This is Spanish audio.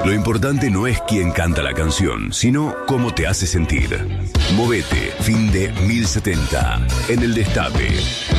Lo importante no es quién canta la canción, sino cómo te hace sentir. Movete, fin de 1070, en el Destape.